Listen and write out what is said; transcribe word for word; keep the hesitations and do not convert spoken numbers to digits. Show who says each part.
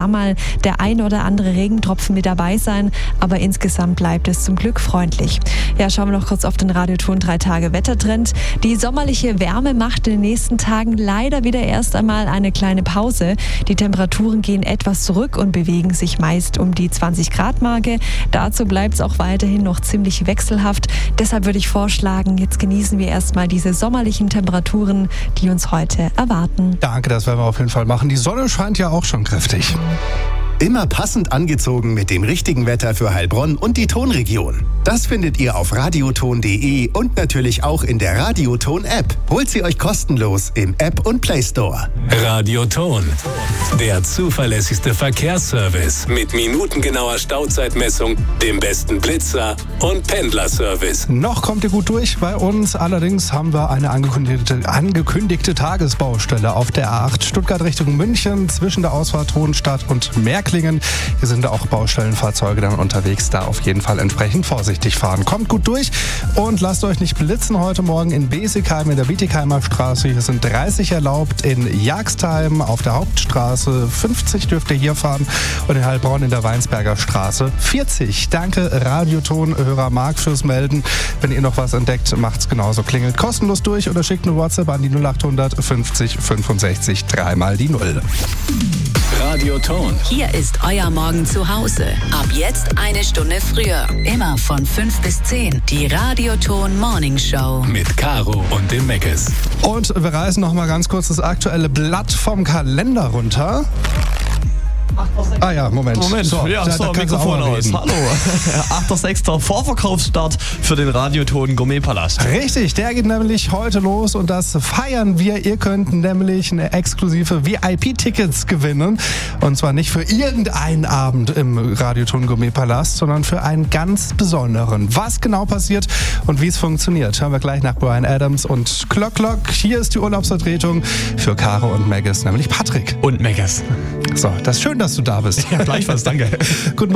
Speaker 1: mal der ein oder andere Regentropfen mit dabei sein, aber insgesamt bleibt es zum Glück freundlich. Ja, schauen wir noch kurz auf den Radioton drei Tage Wettertrend. Die sommerliche Wärme macht in den nächsten Tagen leider wieder erst einmal eine kleine Pause. Die Temperaturen gehen etwas zurück und bewegen sich meist um die zwanzig Grad Marke. Dazu bleibt es auch weiterhin noch ziemlich wechselhaft. Deshalb würde ich vorschlagen, jetzt genießen wir erstmal diese sommerlichen Temperaturen, die uns heute erwarten.
Speaker 2: Danke, das werden wir auf jeden Fall machen. Die Sonne scheint ja auch schon kräftig.
Speaker 3: Immer passend angezogen mit dem richtigen Wetter für Heilbronn und die Tonregion. Das findet ihr auf radioton punkt de und natürlich auch in der Radioton-App. Holt sie euch kostenlos im App und Play Store.
Speaker 4: Radioton, der zuverlässigste Verkehrsservice mit minutengenauer Stauzeitmessung, dem besten Blitzer und Pendlerservice.
Speaker 2: Noch kommt ihr gut durch bei uns. Allerdings haben wir eine angekündigte, angekündigte Tagesbaustelle auf der A acht Stuttgart Richtung München zwischen der Ausfahrt Hohenstadt und Merklingen. Hier sind auch Baustellenfahrzeuge dann unterwegs. Da auf jeden Fall entsprechend vorsichtig fahren. Kommt gut durch und lasst euch nicht blitzen heute Morgen in Besigheim in der Bietigheimer Straße. Hier sind dreißig erlaubt, in Jagstheim auf der Hauptstraße fünfzig dürft ihr hier fahren und in Heilbronn in der Weinsberger Straße vierzig. Danke Radioton-Hörer Marc fürs Melden. Wenn ihr noch was entdeckt, macht's genauso. Klingelt kostenlos durch oder schickt eine WhatsApp an die null achthundert fünfzig fünfundsechzig dreimal die Null.
Speaker 4: Radioton.
Speaker 5: Hier ist euer Morgen zu Hause. Ab jetzt eine Stunde früher. Immer von fünf bis zehn. Die Radioton Morning Show.
Speaker 4: Mit Caro und dem Meckes.
Speaker 2: Und wir reißen noch mal ganz kurz das aktuelle Blatt vom Kalender runter. Ah ja, Moment.
Speaker 6: Moment,
Speaker 2: so,
Speaker 6: ja,
Speaker 2: da,
Speaker 6: so,
Speaker 2: da
Speaker 6: Mikrofon aus. Hallo. achter sechster Vorverkaufsstart für den Radioton Gourmetpalast.
Speaker 2: Richtig, der geht nämlich heute los und das feiern wir. Ihr könnt nämlich eine exklusive V I P-Tickets gewinnen. Und zwar nicht für irgendeinen Abend im Radioton Gourmetpalast, sondern für einen ganz besonderen. Was genau passiert und wie es funktioniert, hören wir gleich nach Bryan Adams und Clock Clock. Hier ist die Urlaubsvertretung für Caro und Meggis, nämlich Patrick.
Speaker 6: Und Meggis.
Speaker 2: So, das ist schön, dass du da bist.
Speaker 6: Ja, gleichfalls, danke.
Speaker 2: Guten Morgen.